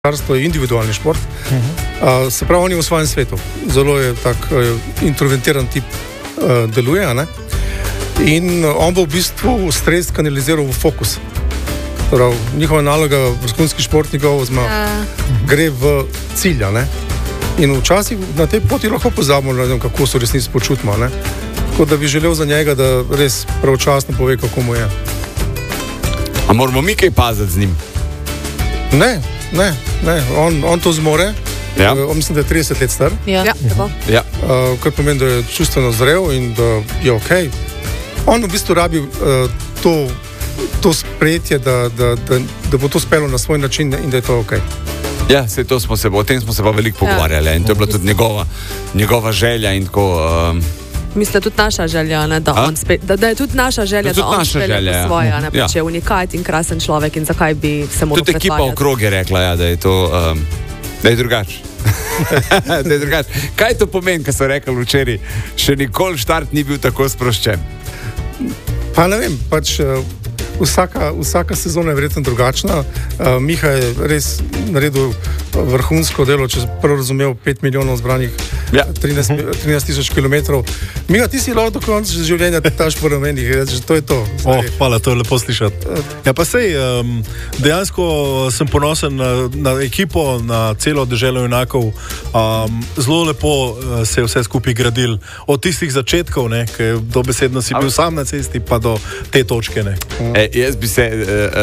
kolesarstvo je individualni šport. Se pravi, on je v svojem svetu. Zelo je tak introventiran tip deluje, ne? In on bo v bistvu stres kanaliziral v fokus. Prav, njihova naloga vrhunskih športnikov gre v cilja, ne? In včasih na tej poti lahko pozabimo, ne vem, kako se v resnici počutimo, ne? Tako da bi želel za njega, da res pravočasno pove, kako mu je. A moramo mi kaj paziti z njim? Ne. On to zmore. Ja. Mislim, da je 30 let star. Ja. Kar pomeni, da je čustveno zrel in da je ok. On v bistvu rabi to sprejetje, da bo to spelo na svoj način in da je to ok. Ja, o tem smo se pa veliko pogovarjali in to je bila tudi njegova želja in tako... Mislim, da je tudi naša želja, ne, da je tudi naša želja, da on spelje po svoje, ne, pač je unikat in krasen človek in zakaj bi se moral pretvarjati. Tudi ekipa okrog je rekla, da je to, da je drugače. Da je drugače. Kaj to pomeni, ko so rekli včeraj, še nikoli štart ni bil tako sproščen? Pa ne vem, pač vsaka sezona je verjetno drugačna. Miha je res naredil vrhunsko delo, če prvo razumel 5 milijonov zbranih, 13,000 kilometrov. Miha, ti si lahko do konca življenja taš po ramenih, to je to. Hvala, to je lepo slišati. Ja, pa sej, dejansko sem ponosen na ekipo, na celo deželo junakov. Zelo lepo se je vse skupaj gradil. Od tistih začetkov, ne, ki je dobesedno si bil sam na cesti, pa do te točke, ne. Jaz bi se...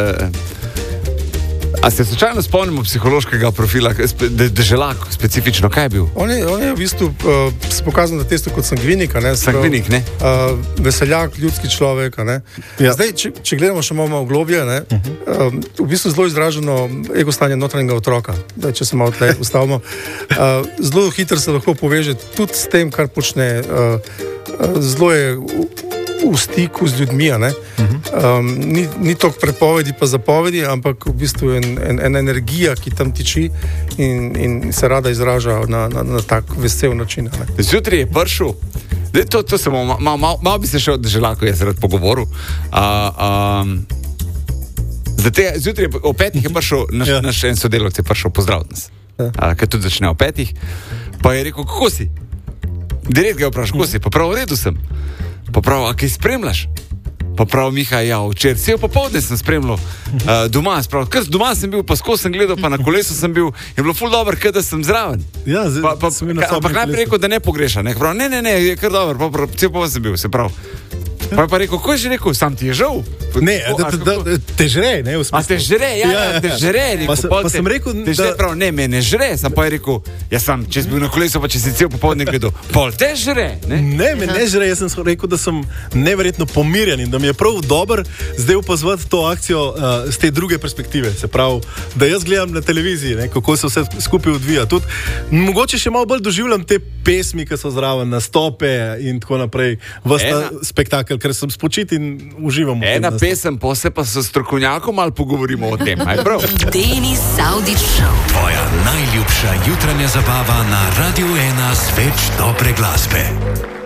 A se slučajno spomnimo psihološkega profila Deželak, specifično, kaj je bil? On je v bistvu se pokazal na testu kot sangvinik, ne? Sangvinik, ne? Veseljak, ljudski človek, ne? Ja. Zdaj, če gledamo še malo globje, ne? V bistvu zelo izraženo ego stanje notranjega otroka, če se malo tle ustavimo. Zelo hitro se lahko poveže tudi s tem, kar počne. Zelo je v stiku z ljudmi, ne? Ni toliko prepovedi pa zapovedi, ampak v bistvu je ena energija, ki tam tiči in se rada izraža na tak vesel način. Zjutraj je prišel, to se malo bi se še od Deželaka jaz rad pogovoril. Zjutraj o 5 je prišel naš en sodelavc, je prišel pozdraviti nas, ker tudi začne o 5, pa je rekel, kako si? Direkt ga je vprašal, kako si? Pa prav v redu sem. Pa prav, a kaj spremljaš? Pa prav, Miha, ja, včeraj cel popoldne sem spremljal doma, doma sem bil, pa skozi sem gledal, pa na kolesu sem bil, je bilo ful dobro, da sem zraven. Ja, ampak najprej rekel, da ne pogreša, ne, prav, ne, je kar dobro, cel popoldne sem bil, se prav. Pa je pa rekel, ko je že rekel, sam ti je žal? Ne, te žre, ne, v smislu. A te žre, te žre, rekel. Pa sem rekel, da... Prav, ne, me ne žre, sam pa je rekel, ja sam, če si bil na kolesu, pa če si cel popoldne gledal, pol te žre, ne? Ne, me ne žre, jaz sem rekel, da sem neverjetno pomirjen in da mi je prav dober zdaj opazovati to akcijo z te druge perspektive, se pravi, da jaz gledam na televiziji, ne, kako se vse skupaj odvija. Tudi, mogoče še malo bolj doživljam te pesmi, ki so zraven, nastope in tako naprej, spektakel, ker sem spočit in uživam. Ena pesem, posebej pa s strokovnjakom malo pogovorimo o tem, aj prav? Denis Avdić Show. Tvoja najljubša jutranja zabava na Radio 1 s več dobre glasbe.